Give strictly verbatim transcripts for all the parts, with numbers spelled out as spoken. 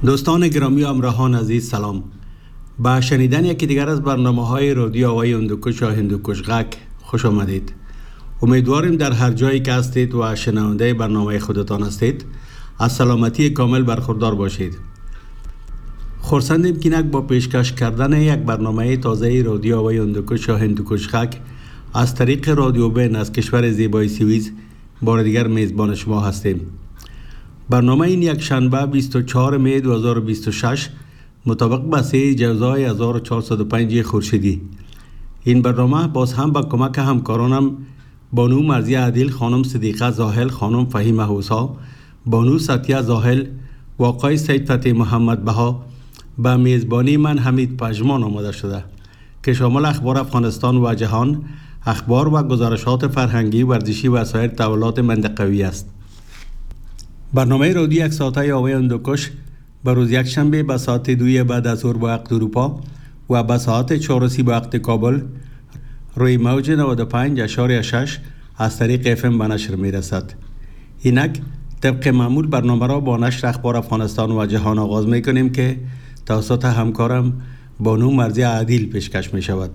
دوستان گرامی و همراهان عزیز سلام. با شنیدن یکی دیگر از برنامه‌های رادیو آوای هندوکش و هندوکش غک خوش آمدید. امیدواریم در هر جایی که هستید و شنونده برنامه خودتان هستید از سلامتی کامل برخوردار باشید. خرسندیم که اینک با پیشکش کردن یک برنامه تازه رادیو آوای هندوکش و هندوکش غک از طریق رادیو بین از کشور زیبای سوئیس بار دیگر میزبان شما هستیم. برنامه این یک شنبه بیست و چهارم می دو هزار و بیست و شش مطابق با سه جوزای هزار و چهارصد و پنج خورشیدی. این برنامه باز هم با کمک همکارانم بانو مرزی عادل، خانم صدیقه زاهل، خانم فهیمه حوسا، بانو ستیا زاهل و آقای سید فتح محمد بها با میزبانی من حمید پژمان آماده شده که شامل اخبار افغانستان و جهان، اخبار و گزارشات فرهنگی، ورزشی و سایر تحولات منطقوی است. برنامه رادیو یک ساعته آوای هندوکش به روز یک شنبه به ساعت دوی بعد از ظهر به وقت اروپا و به ساعت چهار و سی به وقت کابل روی موج نود و پنج اشاری شش از طریق اف ام به نشر می رسد. اینک طبق معمول برنامه را با نشر اخبار افغانستان و جهان آغاز می کنیم که توسط همکارم بانو مرزی عادل پیشکش می شود.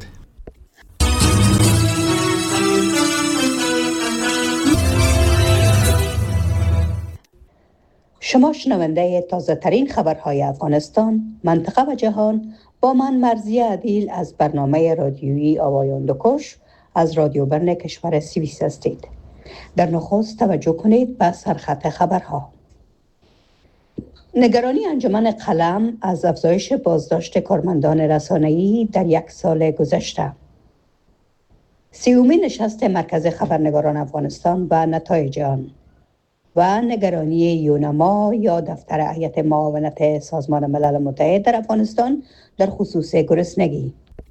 شما شنونده تازه ترین خبرهای افغانستان، منطقه و جهان با من مرزی عادل از برنامه رادیویی آوای هندوکش از رادیو برن کشور سوئیس هستید. در نخست توجه کنید به سرخط خبرها. نگرانی انجمن قلم از افزایش بازداشت کارمندان رسانه‌ای در یک سال گذشته. سیومین نشست مرکز خبرنگاران افغانستان و نتایج آن و نگرانی یونما یا دفتر هیئت معاونت سازمان ملل متحد در افغانستان در خصوص گرسنگی.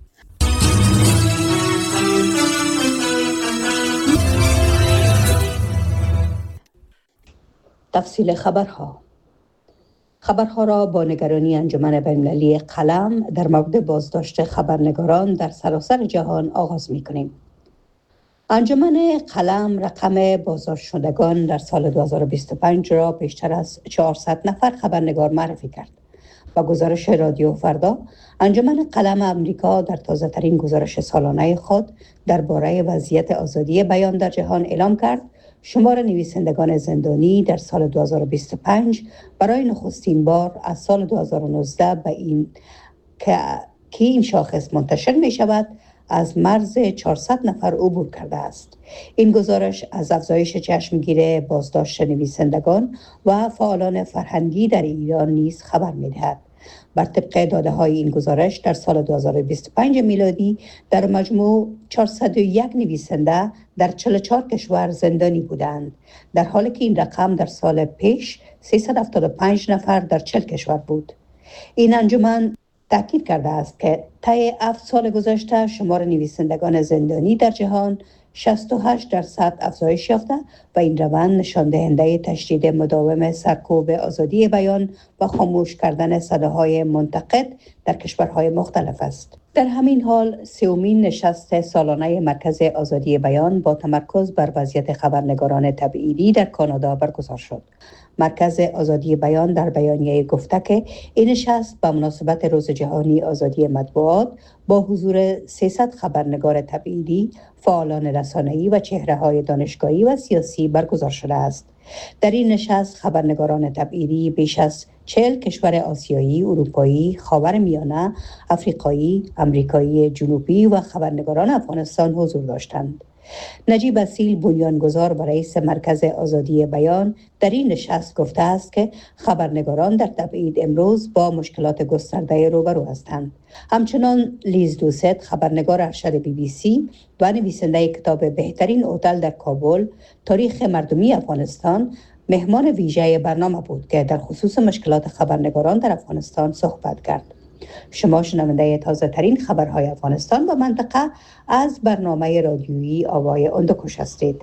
تفصیل خبرها. خبرها را با نگرانی انجمن بین‌المللی قلم در مورد بازداشت خبرنگاران در سراسر جهان آغاز می‌کنیم. انجمن قلم رقم بازداشت شدگان در سال دو هزار و بیست و پنج را بیشتر از چهارصد نفر خبرنگار معرفی کرد. با گزارش رادیو فردا، انجمن قلم امریکا در تازه ترین گزارش سالانه خود درباره وضعیت آزادی بیان در جهان اعلام کرد شمار نویسندگان زندانی در سال دو هزار و بیست و پنج برای نخستین بار از سال دو هزار و نوزده به این که که این شاخص منتشر می شود از مرز چهارصد نفر عبور کرده است. این گزارش از افزایش چشمگیر بازداشت نویسندگان و فعالان فرهنگی در ایران نیز خبر می‌دهد. بر طبق داده‌های این گزارش در سال دو هزار و بیست و پنج میلادی در مجموع چهارصد و یک نویسنده در چهل و چهار کشور زندانی بودند، در حالی که این رقم در سال پیش سیصد و هفتاد و پنج نفر در چهل کشور بود. این انجمن تاکید کرده است که طی هفت سال گذشته شمار نویسندگان زندانی در جهان شصت و هشت درصد افزایش یافته و این روند نشان دهنده تشدید مداوم سرکوب آزادی بیان و خاموش کردن صداهای منتقد در کشورهای مختلف است. در همین حال سومین نشست سالانه مرکز آزادی بیان با تمرکز بر وضعیت خبرنگاران تبعیدی در کانادا برگزار شد. مرکز آزادی بیان در بیانیه گفته که این نشست به مناسبت روز جهانی آزادی مطبوعات با حضور سیصد خبرنگار تبعیدی، فعالان رسانه‌ای و چهره‌های دانشگاهی و سیاسی برگزار شده است. در این نشست خبرنگاران تبعیدی بیش از چهل کشور آسیایی، اروپایی، خاورمیانه، افریقایی، امریکایی جنوبی و خبرنگاران افغانستان حضور داشتند. نجیب اصیل بنیانگذار و رئیس مرکز آزادی بیان در این نشست گفته است که خبرنگاران در تبعید امروز با مشکلات گسترده روبرو هستند. همچنان لیز دوست، خبرنگار ارشد بی بی سی و نویسنده کتاب بهترین هتل در کابل، تاریخ مردمی افغانستان، مهمان ویژه برنامه بود که در خصوص مشکلات خبرنگاران در افغانستان صحبت کرد. شما شنونده تازه ترین خبرهای افغانستان و منطقه از برنامه رادیویی آوای هندوکش هستید.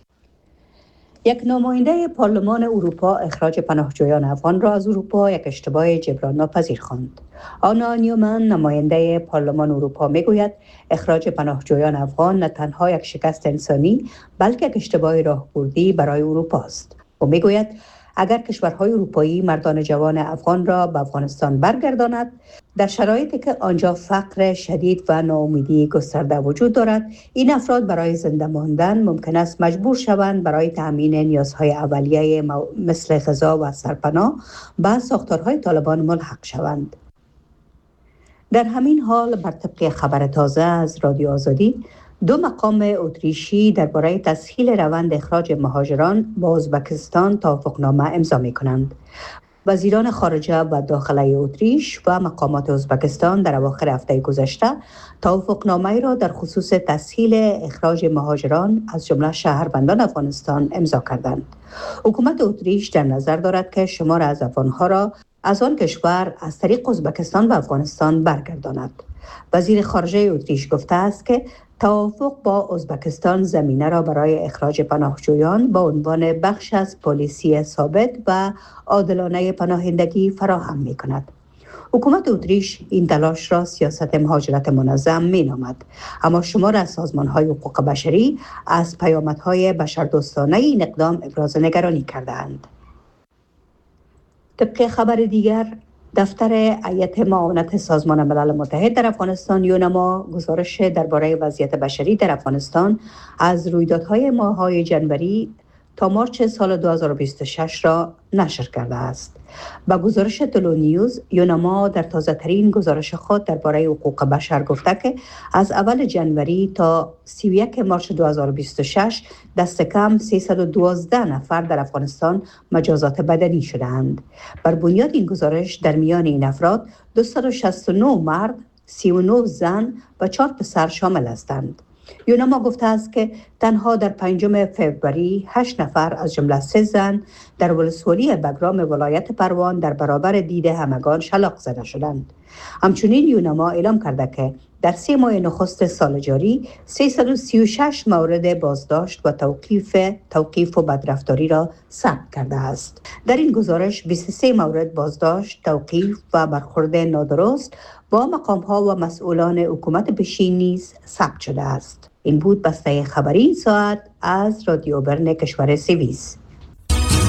یک نماینده پارلمان اروپا اخراج پناهجویان افغان را از اروپا یک اشتباه جبران ناپذیر خواند. آنا نیومن، نماینده پارلمان اروپا، میگوید اخراج پناهجویان افغان نه تنها یک شکست انسانی بلکه یک اشتباه راهبردی برای اروپا است. او میگوید اگر کشورهای اروپایی مردان جوان افغان را به افغانستان برگرداند، در شرایطی که آنجا فقر شدید و ناامیدی گسترده وجود دارد، این افراد برای زنده ماندن ممکن است مجبور شوند برای تأمین نیازهای اولیه مثل غذا و سرپناه به ساختارهای طالبان ملحق شوند. در همین حال بر طبق خبر تازه از رادیو آزادی، دو مقام اتریشی درباره تسهیل روند اخراج مهاجران با ازبکستان توافقنامه امضا می‌کنند. وزیران خارجه و داخله اتریش و مقامات ازبکستان در اواخر هفته گذشته توافقنامه را در خصوص تسهیل اخراج مهاجران از جمله شهروندان افغانستان امضا کردند. حکومت اتریش در نظر دارد که شمار از افغانها را از آن کشور از طریق ازبکستان و افغانستان برگرداند. وزیر خارجه اتریش گفته است که توافق با ازبکستان زمینه را برای اخراج پناهجویان با عنوان بخش از پالیسی ثابت و عادلانه پناهندگی فراهم می کند. حکومت اتریش این تلاش را سیاست مهاجرت منظم می نامد، اما شمار از سازمان‌های حقوق بشری از پیامدهای بشردوستانه این اقدام ابراز نگرانی کرده‌اند. طبق خبر دیگر، دفتر هیئت معاونت سازمان ملل متحد در افغانستان یونما گزارش درباره وضعیت بشری در افغانستان از رویدادهای ماه‌های جنوری تا مارچ سال دو هزار و بیست و شش را نشر کرده است. با گزارش تلو نیوز، یونما در تازه ترین گزارش خود درباره حقوق بشر گفته که از اول جنوری تا سی و یک مارچ دو هزار و بیست و شش دست کم سیصد و دوازده نفر در افغانستان مجازات بدنی شدند. بر بنیاد این گزارش در میان این افراد دویست و شصت و نه مرد، سی و نه زن و چهار پسر شامل هستند. یونما گفته است که تنها در پنجم فوریه هشت نفر از جمله سه زن در ولسوالی بگرام ولایت پروان در برابر دید همگان شلاق زده شدند. همچنین یونما اعلام کرده که در سه ماه نخست سال جاری سیصد و سی و شش مورد بازداشت و توقیف توقیف و بدرفتاری را ثبت کرده است. در این گزارش بیست و سه مورد بازداشت، توقیف و برخورد نادرست با مقام‌ها و مسئولان حکومت پیشین نیز ثبت شده است. این بود بسته خبری این ساعت از رادیو برن کشور سوئیس.